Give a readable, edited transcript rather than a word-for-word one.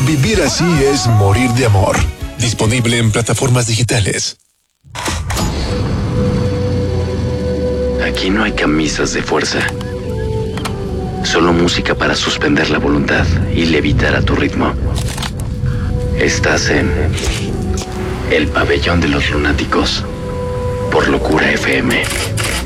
Vivir así es morir de amor. Disponible en plataformas digitales. Aquí no hay camisas de fuerza. Solo música para suspender la voluntad y levitar a tu ritmo. Estás en El Pabellón de los Lunáticos por Locura FM.